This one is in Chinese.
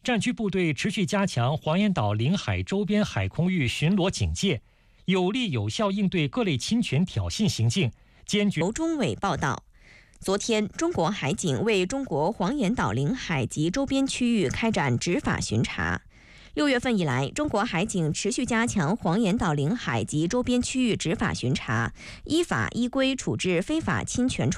战区部队持续加强黄岩岛领海周边海空域巡逻警戒，有力有效应对各类侵权挑衅行径，坚决。 由中委报道。昨天，中国海警为中国黄岩岛领海及周边区域开展执法巡查。6月份以来，中国海警持续加强黄岩岛领海及周边区域执法巡查，依法依规处置非法侵权